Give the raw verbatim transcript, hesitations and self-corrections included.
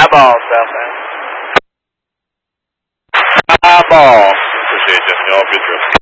ball, southbound. High ball. Appreciate you. Y'all good trip.